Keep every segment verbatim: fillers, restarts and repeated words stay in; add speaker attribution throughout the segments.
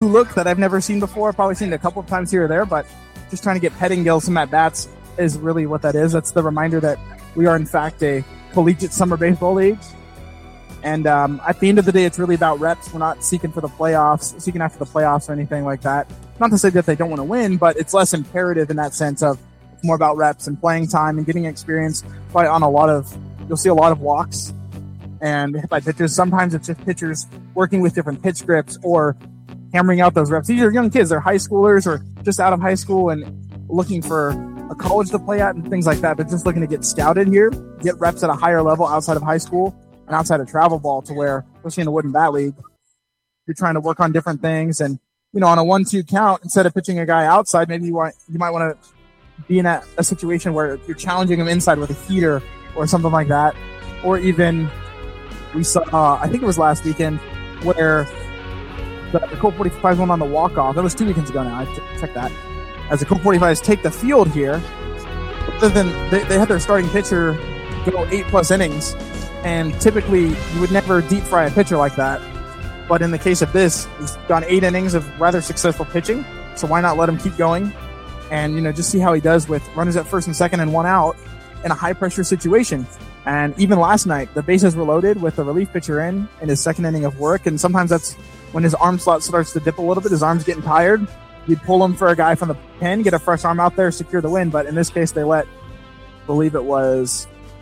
Speaker 1: look that I've never seen before. I've probably seen it a couple of times here or there, but just trying to get Pettingill some at-bats is really what that is. That's the reminder that we are, in fact, a collegiate summer baseball league. And um, at the end of the day, it's really about reps. We're not seeking for the playoffs, seeking after the playoffs or anything like that. Not to say that they don't want to win, but it's less imperative in that sense of more about reps and playing time and getting experience. Probably on a lot of, you'll see a lot of walks and hit by pitchers. Sometimes it's just pitchers working with different pitch grips or hammering out those reps. These are young kids. They're high schoolers or just out of high school and looking for a college to play at and things like that, but just looking to get scouted here, get reps at a higher level outside of high school and outside of travel ball, to where, especially in the Wooden Bat League, you're trying to work on different things. And, you know, on a one two count, instead of pitching a guy outside, maybe you want, you might want to be in a, a situation where you're challenging him inside with a heater or something like that. Or even, we saw, uh, I think it was last weekend, where the, the Colt forty-fives went on the walk-off. That was two weekends ago now. I t- checked that. As the Colt forty-fives take the field here, other than they, they had their starting pitcher go eight-plus innings, and typically you would never deep fry a pitcher like that. But in the case of this, he's gone eight innings of rather successful pitching, so why not let him keep going? And, you know, just see how he does with runners at first and second and one out in a high-pressure situation. And even last night, the bases were loaded with the relief pitcher in in his second inning of work, and sometimes that's when his arm slot starts to dip a little bit, his arm's getting tired. You'd pull him for a guy from the pen, get a fresh arm out there, secure the win. But in this case, they let, I believe it was,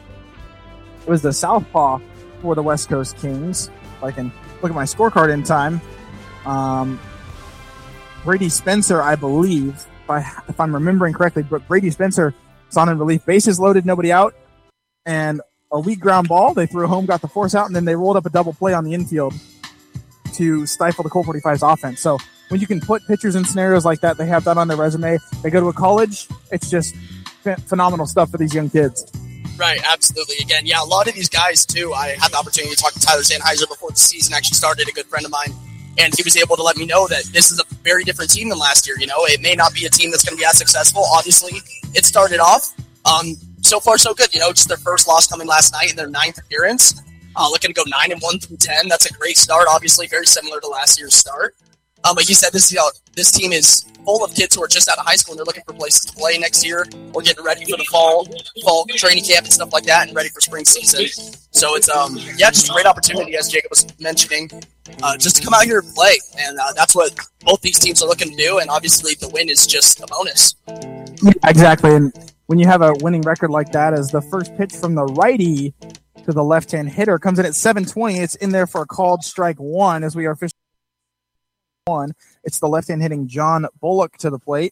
Speaker 1: it was the southpaw for the West Coast Kings. If I can look at my scorecard in time. Um, Brady Spencer, I believe, if, I, if I'm remembering correctly, but Brady Spencer is on in relief. Bases loaded, nobody out. And a weak ground ball. They threw home, got the force out, and then they rolled up a double play on the infield to stifle the Colt forty-fives offense. So when you can put pitchers in scenarios like that, they have that on their resume. They go to a college. It's just ph- phenomenal stuff for these young kids.
Speaker 2: Right, absolutely. Again, yeah, a lot of these guys, too. I had the opportunity to talk to Tyler Sennheiser before the season actually started, a good friend of mine, and he was able to let me know that this is a very different team than last year. You know, it may not be a team that's going to be as successful. Obviously, it started off. Um, so far, so good. You know, just their first loss coming last night in their ninth appearance. Uh, looking to go nine and one through ten. That's a great start. Obviously, very similar to last year's start. Um, but he said this, you know, this team is full of kids who are just out of high school and they're looking for places to play next year or getting ready for the fall, fall training camp and stuff like that, and ready for spring season. So it's um, yeah, just a great opportunity, as Jacob was mentioning, uh, just to come out here and play, and uh, that's what both these teams are looking to do. And obviously, the win is just a bonus.
Speaker 1: Yeah, exactly. And when you have a winning record like that, as the first pitch from the righty to the left-hand hitter comes in at seven twenty, it's in there for a called strike one, as we are officially one. It's the left-hand hitting John Bullock to the plate,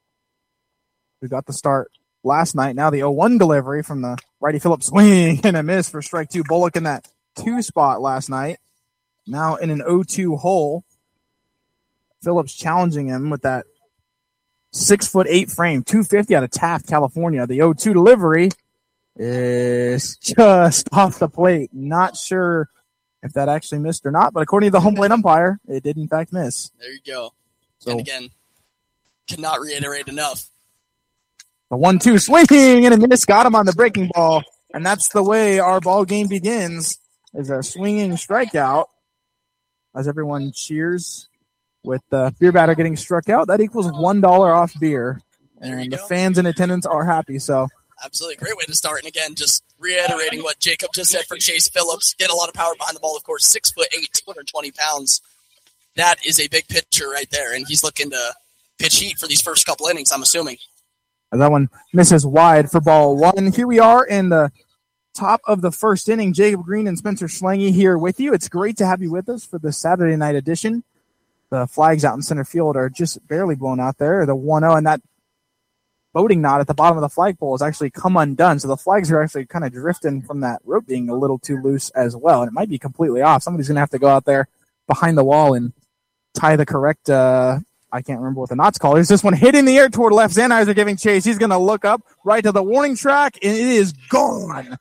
Speaker 1: who got the start last night. Now the oh one delivery from the righty Phillips, swing and a miss for strike two. Bullock in that two spot last night. Now in an oh two hole. Phillips challenging him with that six foot eight frame, two fifty out of Taft, California. The oh two delivery is just off the plate. Not sure if that actually missed or not, but according to the home plate umpire, it did in fact miss.
Speaker 2: There you go.
Speaker 1: So,
Speaker 2: and again, cannot reiterate enough.
Speaker 1: The one two swinging and a miss, got him on the breaking ball, and that's the way our ball game begins, is a swinging strikeout as everyone cheers with the beer batter getting struck out. That equals one dollar off beer, and the fans in attendance are happy. So
Speaker 2: absolutely great way to start. And again, just reiterating what Jacob just said for Chase Phillips, get a lot of power behind the ball, of course, six foot eight, two hundred twenty pounds. That is a big pitcher right there, and he's looking to pitch heat for these first couple innings, I'm assuming.
Speaker 1: That one misses wide for ball one. Here we are in the top of the first inning. Jacob Green and Spencer Schlange here with you. It's great to have you with us for the Saturday night edition. The flags out in center field are just barely blown out there. The one oh, and that voting knot at the bottom of the flagpole has actually come undone. So the flags are actually kind of drifting from that rope being a little too loose as well. And it might be completely off. Somebody's going to have to go out there behind the wall and tie the correct, uh, I can't remember what the knot's called. There's this one hit in the air toward left. Sennheiser giving chase. He's going to look up right to the warning track, and it is gone.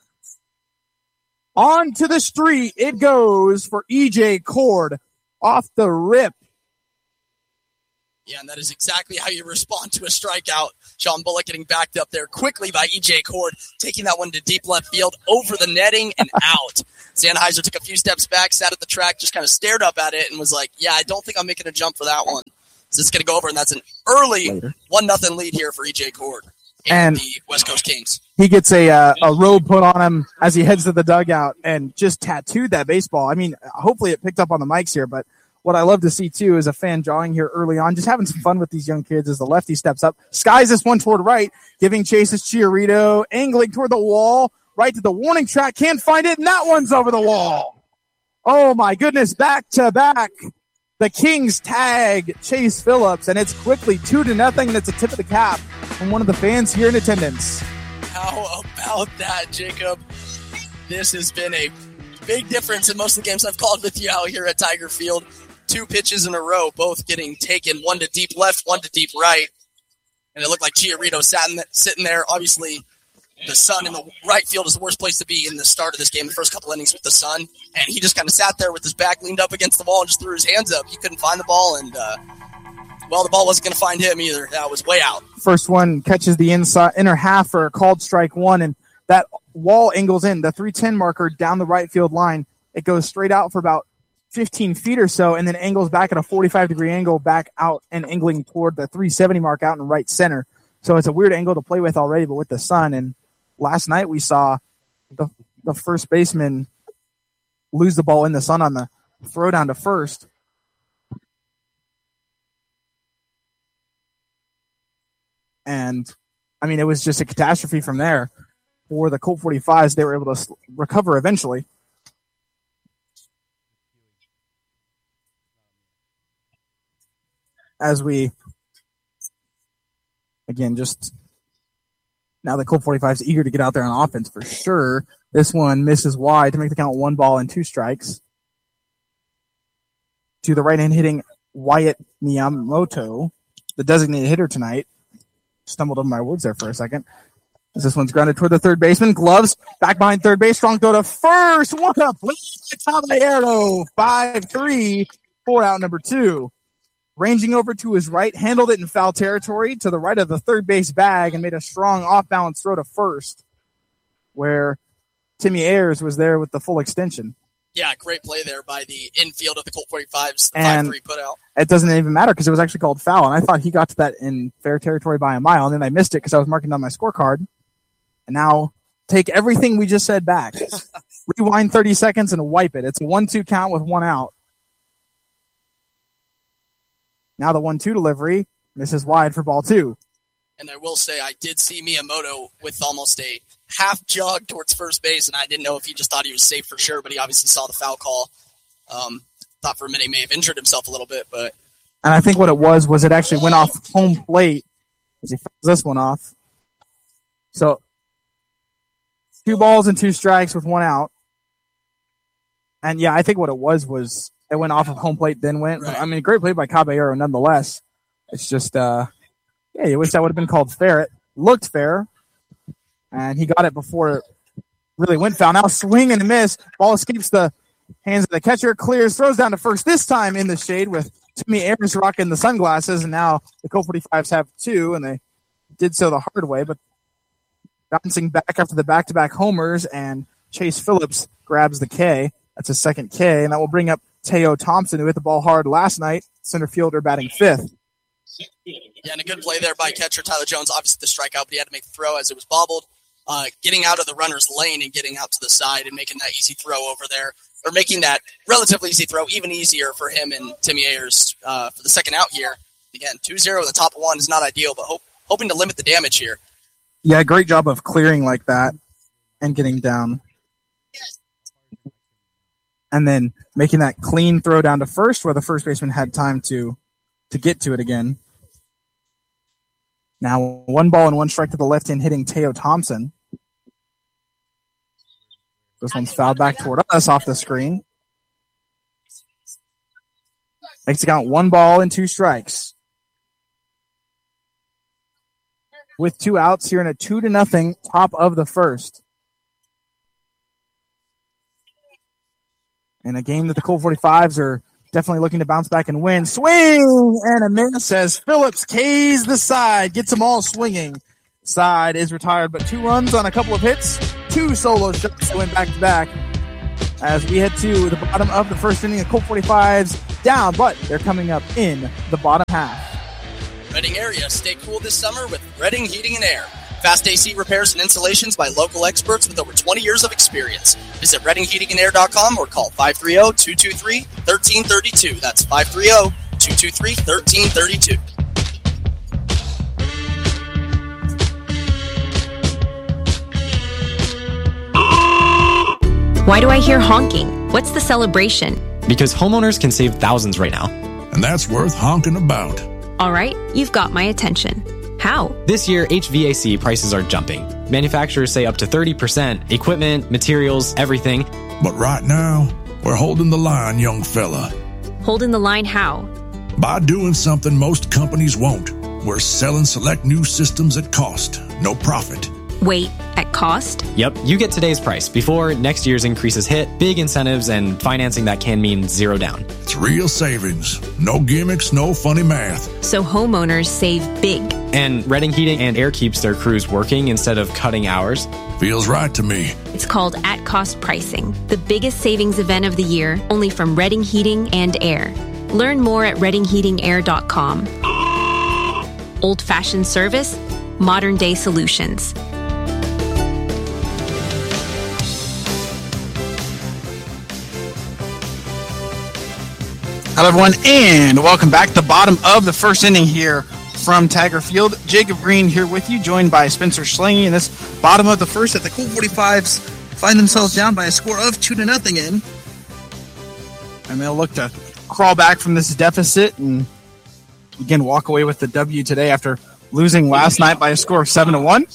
Speaker 1: On to the street it goes for E J Cord off the rip.
Speaker 2: Yeah, and that is exactly how you respond to a strikeout. Sean Bullock getting backed up there quickly by E J Cord, taking that one to deep left field, over the netting, and out. Sennheiser took a few steps back, sat at the track, just kind of stared up at it, and was like, yeah, I don't think I'm making a jump for that one. So it's going to go over, and that's an early one nothing lead here for E J Cord and, and the West Coast Kings.
Speaker 1: He gets a uh, a robe put on him as he heads to the dugout and just tattooed that baseball. I mean, hopefully it picked up on the mics here, but what I love to see, too, is a fan jawing here early on, just having some fun with these young kids as the lefty steps up. Skies this one toward right, giving chase his Chiarito, angling toward the wall, right to the warning track, can't find it, and that one's over the wall. Oh, my goodness, back to back. The Kings tag Chase Phillips, and it's quickly two to nothing, and it's a tip of the cap from one of the fans here in attendance.
Speaker 2: How about that, Jacob? This has been a big difference in most of the games I've called with you out here at Tiger Field. Two pitches in a row, both getting taken, one to deep left, one to deep right. And it looked like Chiarito sat in the, sitting there. Obviously, the sun in the right field is the worst place to be in the start of this game, the first couple innings with the sun. And he just kind of sat there with his back leaned up against the wall and just threw his hands up. He couldn't find the ball, and, uh, well, the ball wasn't going to find him either. That was way out.
Speaker 1: First one catches the inside inner half for a called strike one, and that wall angles in, the three ten marker down the right field line. It goes straight out for about fifteen feet or so, and then angles back at a forty-five degree angle back out and angling toward the three seventy mark out in right center. So it's a weird angle to play with already, but with the sun. And last night we saw the, the first baseman lose the ball in the sun on the throw down to first. And, I mean, it was just a catastrophe from there. For the Colt forty-fives, they were able to recover eventually. As we, again, just now the Colt forty-five is eager to get out there on offense for sure. This one misses wide to make the count one ball and two strikes. To the right-hand hitting Wyatt Miyamoto, the designated hitter tonight. Stumbled over my words there for a second. As this one's grounded toward the third baseman. Gloves back behind third base. Strong throw to first. One up. Caballero. five three. Four out number two. Ranging over to his right, handled it in foul territory to the right of the third base bag and made a strong off-balance throw to first, where Timmy Ayers was there with the full extension.
Speaker 2: Yeah, great play there by the infield of the Colt forty-fives, the five three put out.
Speaker 1: It doesn't even matter because it was actually called foul, and I thought he got to that in fair territory by a mile, and then I missed it because I was marking down my scorecard. And now take everything we just said back. Rewind thirty seconds and wipe it. It's a one two count with one out. Now the one two delivery misses wide for ball two.
Speaker 2: And I will say I did see Miyamoto with almost a half jog towards first base, and I didn't know if he just thought he was safe for sure, but he obviously saw the foul call. Um, thought for a minute he may have injured himself a little bit, but...
Speaker 1: And I think what it was was it actually went off home plate as he fouls this one off. So, two balls and two strikes with one out. And, yeah, I think what it was was... It went off of home plate, then went. Right. I mean, great play by Caballero nonetheless. It's just, uh, yeah, you wish that would have been called fair. It looked fair, and he got it before it really went foul. Now swing and a miss. Ball escapes the hands of the catcher, clears, throws down to first, this time in the shade with Timmy Ayers rocking the sunglasses, and now the Colt forty-fives have two, and they did so the hard way, but bouncing back after the back-to-back homers, and Chase Phillips grabs the K. That's his second K, and that will bring up Teo Thompson, who hit the ball hard last night, center fielder batting fifth.
Speaker 2: Yeah, and a good play there by catcher Tyler Jones. Obviously the strikeout, but he had to make the throw as it was bobbled. Uh, getting out of the runner's lane and getting out to the side and making that easy throw over there, or making that relatively easy throw even easier for him and Timmy Ayers uh, for the second out here. Again, two zero in the top of one is not ideal, but hope, hoping to limit the damage here.
Speaker 1: Yeah, great job of clearing like that and getting down. And then making that clean throw down to first where the first baseman had time to to get to it again. Now one ball and one strike to the left hand hitting Teo Thompson. This one's fouled back toward us off the screen. Makes it count one ball and two strikes. With two outs here in a two to nothing top of the first. In a game that the Colt forty-fives are definitely looking to bounce back and win. Swing and a miss as Phillips K's the side, gets them all swinging. Side is retired, but two runs on a couple of hits, two solo shots to win back to back. As we head to the bottom of the first inning, the Colt forty-fives down, but they're coming up in the bottom half.
Speaker 2: Reading area, stay cool this summer with Reading Heating and Air. Fast A C repairs and installations by local experts with over twenty years of experience. Visit reading heating and air dot com or call five three zero, two two three, one three three two. That's five three zero, two two three, one three three two.
Speaker 3: Why do I hear honking? What's the celebration?
Speaker 4: Because homeowners can save thousands right now.
Speaker 5: And that's worth honking about.
Speaker 3: All right, you've got my attention. How?
Speaker 4: This year, H V A C prices are jumping. Manufacturers say up to thirty percent. Equipment, materials, everything.
Speaker 5: But right now, we're holding the line, young fella.
Speaker 3: Holding the line how?
Speaker 5: By doing something most companies won't. We're selling select new systems at cost, no profit.
Speaker 3: Wait, at cost?
Speaker 4: Yep, you get today's price before next year's increases hit, big incentives, and financing that can mean zero down.
Speaker 5: It's real savings. No gimmicks, no funny math.
Speaker 3: So homeowners save big.
Speaker 4: And Reading Heating and Air keeps their crews working instead of cutting hours.
Speaker 5: Feels right to me.
Speaker 3: It's called at-cost pricing, the biggest savings event of the year, only from Reading Heating and Air. Learn more at reading heating air dot com. Old-fashioned service, modern-day solutions.
Speaker 1: Hello, everyone, and welcome back to the bottom of the first inning here from Tiger Field. Jacob Green here with you, joined by Spencer Schlange. In this bottom of the first, at the Colt forty-fives find themselves down by a score of two to nothing in, and they'll look to crawl back from this deficit and again walk away with the W today after losing last night by a score of seven to one.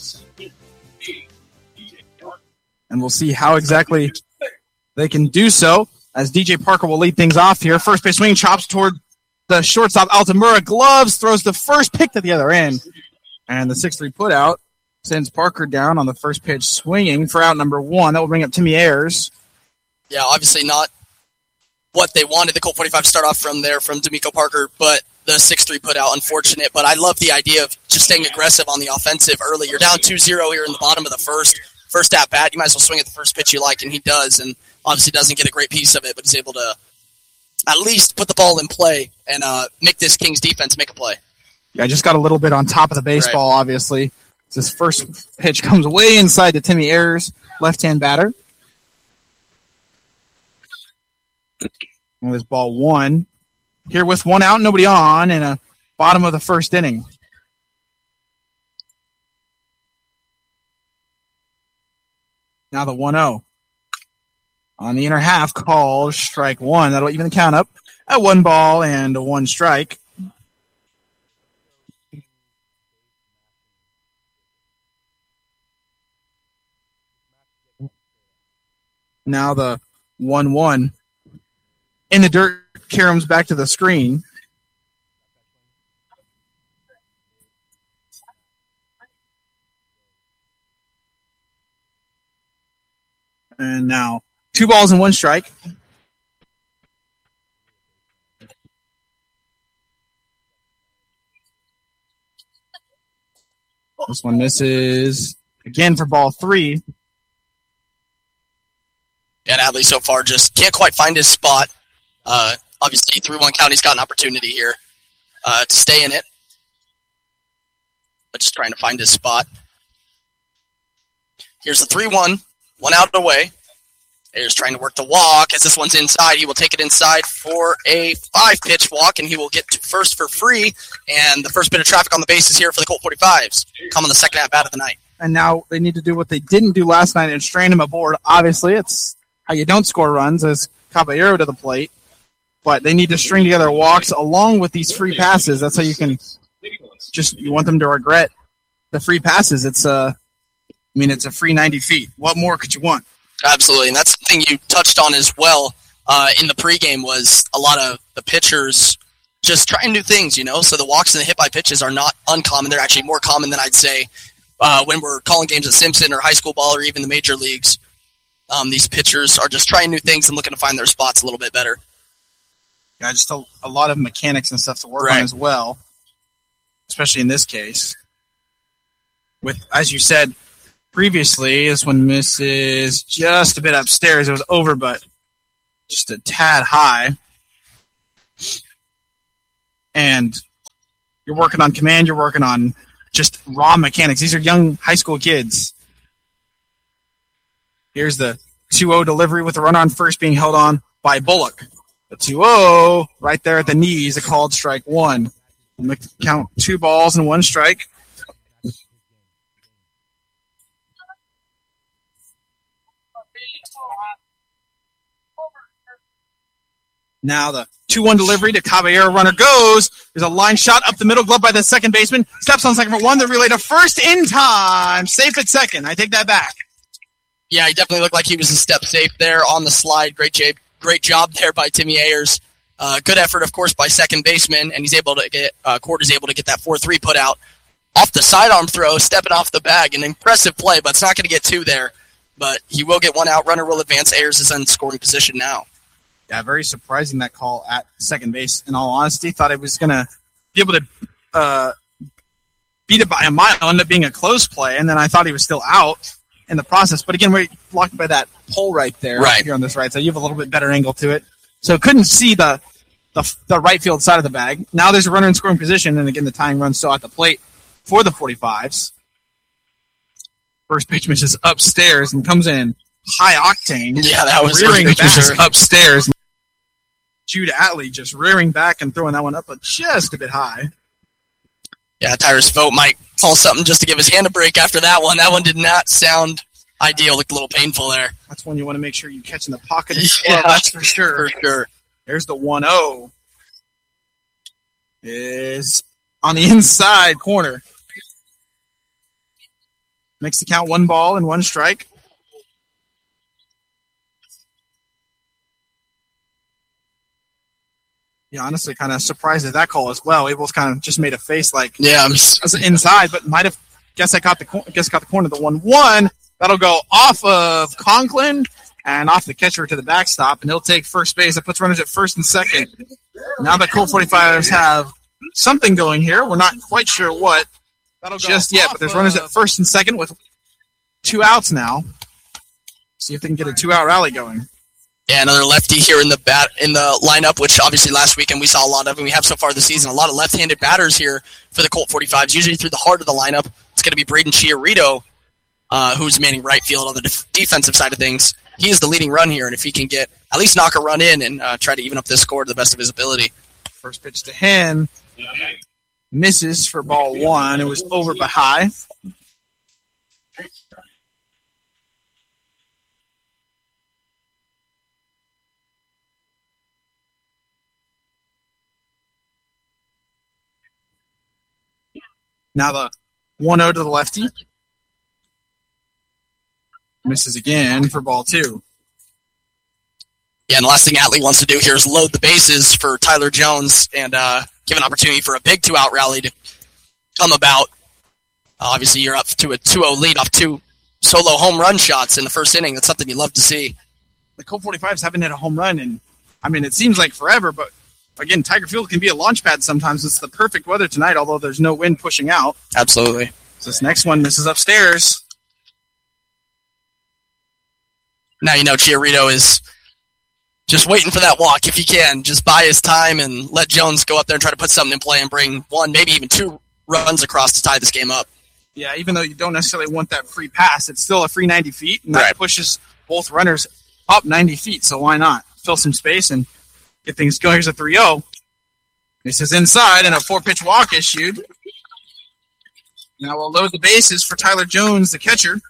Speaker 1: And we'll see how exactly they can do so, as D J Parker will lead things off here. First pitch swing, chops toward the shortstop, Altamura. Gloves, throws the first pick to the other end. And the six three put out sends Parker down on the first pitch swinging for out number one. That will bring up Timmy Ayers.
Speaker 2: Yeah, obviously not what they wanted the Colt forty-five to start off from there from D'Amico Parker, but the six three put out, unfortunate. But I love the idea of just staying aggressive on the offensive early. You're down two zero here in the bottom of the first. First at bat, you might as well swing at the first pitch you like, and he does, and obviously doesn't get a great piece of it, but he's able to at least put the ball in play and uh, make this Kings defense make a play.
Speaker 1: Yeah, I just got a little bit on top of the baseball, right. Obviously. This first pitch comes way inside to Timmy Ayers, left-hand batter. And this ball one. Here with one out, nobody on, in a bottom of the first inning. Now the one oh. On the inner half, called strike one. That'll even the count up at one ball and a one strike. Now the one one. In the dirt, Karam's back to the screen. And now two balls and one strike. This one misses again for ball three.
Speaker 2: And Adley so far just can't quite find his spot. Uh, obviously, three one count, he's got an opportunity here uh, to stay in it. But just trying to find his spot. Here's the three one. One out away. Ayers trying to work the walk. As this one's inside, he will take it inside for a five-pitch walk, and he will get to first for free. And the first bit of traffic on the bases here for the Colt forty-fives. Come on the second at-bat of the night.
Speaker 1: And now they need to do what they didn't do last night and strain him aboard. Obviously, it's how you don't score runs, as Caballero to the plate. But they need to string together walks along with these free passes. That's how you can just, you want them to regret the free passes. It's a, I mean, it's a free ninety feet. What more could you want?
Speaker 2: Absolutely, and that's something you touched on as well uh, in the pregame was a lot of the pitchers just trying new things, you know? So the walks and the hit-by pitches are not uncommon. They're actually more common than I'd say uh, when we're calling games at Simpson or high school ball or even the major leagues. Um, these pitchers are just trying new things and looking to find their spots a little bit better.
Speaker 1: Yeah, just a, a lot of mechanics and stuff to work
Speaker 2: Right.
Speaker 1: on as well, especially in this case. With, as you said previously, this one misses just a bit upstairs. It was over, but just a tad high. And you're working on command, you're working on just raw mechanics. These are young high school kids. Here's the two oh delivery with the run on first being held on by Bullock. The two oh right there at the knees, a called strike one. We'll count two balls and one strike. Now the two one delivery to Caballero. Runner goes. There's a line shot up the middle, glove by the second baseman. Steps on second for one. The relay to first in time. Safe at second. I take that back.
Speaker 2: Yeah, he definitely looked like he was a step safe there on the slide. Great job, great job there by Timmy Ayers. Uh, good effort, of course, by second baseman, and he's able to get uh, Cord is able to get that four three put out off the sidearm throw, stepping off the bag. An impressive play, but it's not going to get two there. But he will get one out. Runner will advance. Ayers is in scoring position now.
Speaker 1: Yeah, very surprising that call at second base. In all honesty, thought it was going to be able to uh, beat it by a mile, end up being a close play, and then I thought he was still out in the process. But again, we're blocked by that pole right there,
Speaker 2: right
Speaker 1: here on this right side. You have a little bit better angle to it, so couldn't see the, the the right field side of the bag. Now there's a runner in scoring position, and again the tying run still at the plate for the forty-fives. First pitch misses upstairs and comes in high octane.
Speaker 2: Yeah, that was
Speaker 1: rearing
Speaker 2: really
Speaker 1: back
Speaker 2: sure.
Speaker 1: upstairs. Jude Atley just rearing back and throwing that one up but just a bit high.
Speaker 2: Yeah, Tyrus Vogt might call something just to give his hand a break after that one. That one did not sound ideal. Looked a little painful there.
Speaker 1: That's one you want to make sure you catch in the pocket.
Speaker 2: Yeah,
Speaker 1: Well, that's for sure.
Speaker 2: For sure.
Speaker 1: There's the one oh. Is on the inside corner. Makes the count one ball and one strike. Yeah, honestly, kind of surprised at that call as well. Abel's kind of just made a face like,
Speaker 2: yeah, I'm just,
Speaker 1: was inside, but might have. Guess I caught the guess caught the corner. The one one that'll go off of Conklin and off the catcher to the backstop, and he'll take first base. That puts runners at first and second. Now that Colt forty-fivers have something going here, we're not quite sure what that'll just yet, but there's runners at first and second with two outs now. See if they can get a two-out rally going.
Speaker 2: Yeah, another lefty here in the bat in the lineup, which obviously last weekend we saw a lot of, and we have so far this season. A lot of left-handed batters here for the Colt forty-fives, usually through the heart of the lineup. It's going to be Braden Chiarito, uh, who's manning right field on the def- defensive side of things. He is the leading run here, and if he can get at least knock a run in and uh, try to even up this score to the best of his ability.
Speaker 1: First pitch to him. Misses for ball one. It was over but high. Now the one oh to the lefty. Misses again for ball two.
Speaker 2: Yeah, and the last thing Atley wants to do here is load the bases for Tyler Jones and uh, give an opportunity for a big two-out rally to come about. Uh, obviously, you're up to a two oh lead off two solo home run shots in the first inning. That's something you love to see.
Speaker 1: The Colt forty-fives haven't hit a home run, and I mean, it seems like forever, but again, Tiger Field can be a launch pad sometimes. It's the perfect weather tonight, although there's no wind pushing out.
Speaker 2: Absolutely.
Speaker 1: So this next one misses upstairs.
Speaker 2: Now you know Chiarito is just waiting for that walk if he can. Just buy his time and let Jones go up there and try to put something in play and bring one, maybe even two runs across to tie this game up.
Speaker 1: Yeah, even though you don't necessarily want that free pass, it's still a free ninety feet, and that
Speaker 2: Right.
Speaker 1: pushes both runners up ninety feet, so why not? Fill some space and get things going. Here's a three oh. This is inside, and a four-pitch walk issued. Now we'll load the bases for Tyler Jones, the catcher,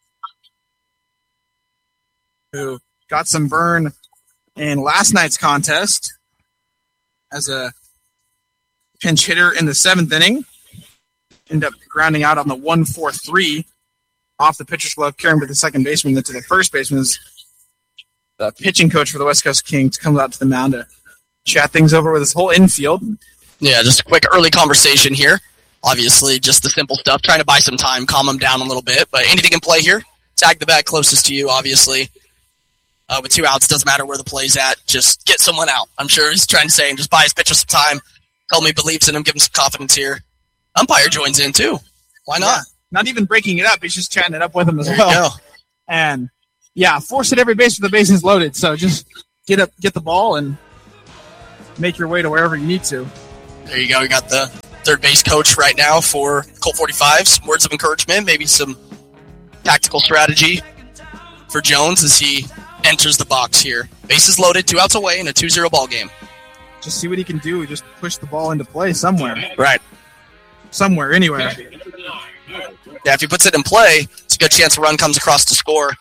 Speaker 1: who got some burn in last night's contest as a pinch hitter in the seventh inning. Ended up grounding out on the one four three off the pitcher's glove, carrying to the second baseman, then to the first baseman. Is the pitching coach for the West Coast Kings comes out to the mound to chat things over with his whole infield.
Speaker 2: Yeah, just a quick early conversation here. Obviously, just the simple stuff, trying to buy some time, calm him down a little bit. But anything in play here? Tag the bag closest to you, obviously. Uh, with two outs, doesn't matter where the play's at. Just get someone out. I'm sure he's trying to say, and just buy his pitcher some time. Tell me he believes in him, give him some confidence here. Umpire joins in, too. Why not?
Speaker 1: Yeah, not even breaking it up. He's just chatting it up with him as
Speaker 2: There
Speaker 1: well.
Speaker 2: you go.
Speaker 1: And, yeah, force it every base with the bases loaded. So just get up, get the ball and make your way to wherever you need to.
Speaker 2: There you go. We got the third base coach right now for Colt forty-five. Some words of encouragement, maybe some tactical strategy for Jones as he enters the box here. Bases loaded, two outs away in a two zero ball game.
Speaker 1: Just see what he can do. Just push the ball into play somewhere.
Speaker 2: Right.
Speaker 1: Somewhere, anywhere.
Speaker 2: Yeah, if he puts it in play, it's a good chance a run comes across to score.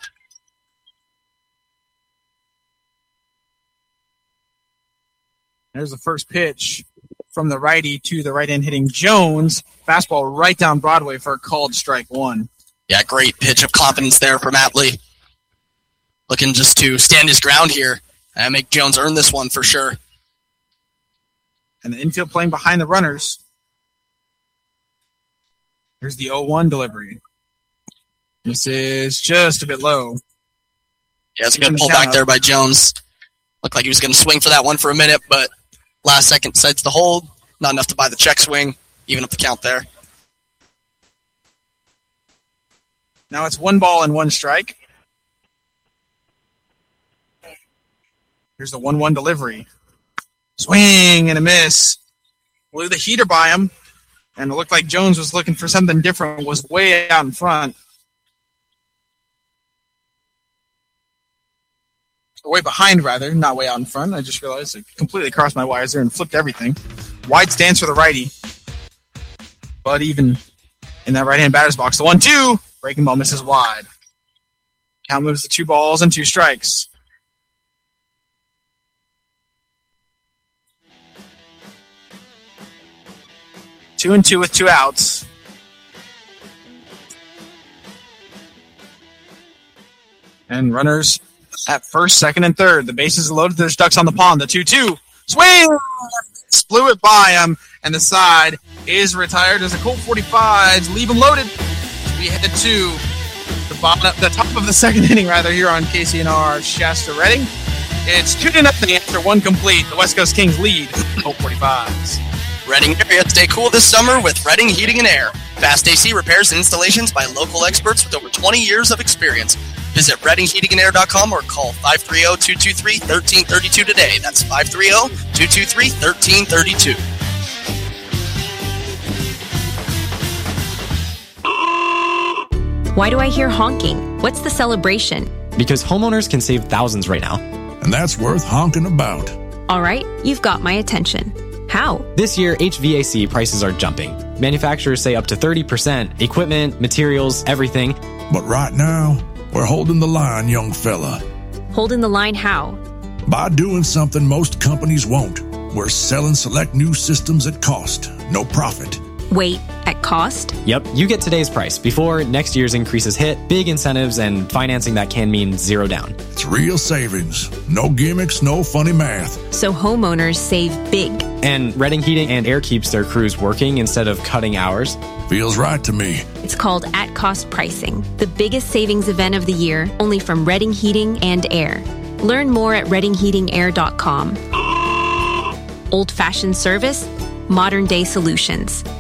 Speaker 1: There's the first pitch from the righty to the right-hand hitting Jones. Fastball right down Broadway for a called strike one.
Speaker 2: Yeah, great pitch of confidence there from Atlee. Looking just to stand his ground here and make Jones earn this one for sure.
Speaker 1: And the infield playing behind the runners. Here's the oh one delivery. This is just a bit low.
Speaker 2: Yeah, it's a good pull back there by Jones. Looked like he was going to swing for that one for a minute, but last second decides to hold. Not enough to buy the check swing, even up the count there.
Speaker 1: Now it's one ball and one strike. Here's the one one delivery. Swing and a miss. Blew the heater by him. And it looked like Jones was looking for something different, was way out in front. Or way behind, rather, not way out in front. I just realized it completely crossed my wires there and flipped everything. Wide stance for the righty. But even in that right-hand batter's box, the one two, breaking ball misses wide. Count moves to two balls and two strikes. Two and two with two outs. And runners at first, second, and third. The bases are loaded. There's ducks on the pond. The two two. Swing! Blew it by him. And the side is retired as the Colt forty-fives leave him loaded. We head to the bottom, the top of the second inning, rather, here on K C N R Shasta Reading. It's two to nothing after one complete. The West Coast Kings lead Colt forty-fives.
Speaker 2: Reading area, stay cool this summer with Reading Heating and Air. Fast A C repairs and installations by local experts with over twenty years of experience. Visit reading heating and air dot com or call five three zero, two two three, one three three two today. That's five three zero, two two three, one three three two.
Speaker 3: Why do I hear honking? What's the celebration?
Speaker 4: Because homeowners can save thousands right now.
Speaker 5: And that's worth honking about.
Speaker 3: All right, you've got my attention. How?
Speaker 4: This year, H V A C prices are jumping. Manufacturers say up to thirty percent. Equipment, materials, everything.
Speaker 5: But right now, we're holding the line, young fella.
Speaker 3: Holding the line how?
Speaker 5: By doing something most companies won't. We're selling select new systems at cost, no profit.
Speaker 3: Wait, at cost?
Speaker 4: Yep, you get today's price before next year's increases hit, big incentives, and financing that can mean zero down.
Speaker 5: It's real savings. No gimmicks, no funny math.
Speaker 3: So homeowners save big.
Speaker 4: And Reading Heating and Air keeps their crews working instead of cutting hours.
Speaker 5: Feels right to me.
Speaker 3: It's called At Cost Pricing, the biggest savings event of the year, only from Reading Heating and Air. Learn more at reading heating air dot com. Old-fashioned service, modern-day solutions.